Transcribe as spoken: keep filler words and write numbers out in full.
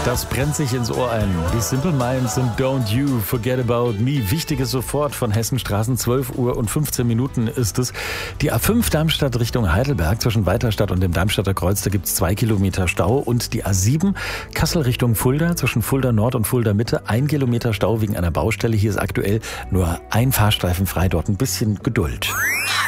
Das brennt sich ins Ohr ein. Die Simple Minds und Don't You Forget About Me. Wichtiges sofort von Hessenstraßen. zwölf Uhr und fünfzehn Minuten ist es. Die A fünf Darmstadt Richtung Heidelberg zwischen Weiterstadt und dem Darmstadter Kreuz. Da gibt es zwei Kilometer Stau. Und die A sieben Kassel Richtung Fulda zwischen Fulda Nord und Fulda Mitte. Ein Kilometer Stau wegen einer Baustelle. Hier ist aktuell nur ein Fahrstreifen frei. Dort ein bisschen Geduld.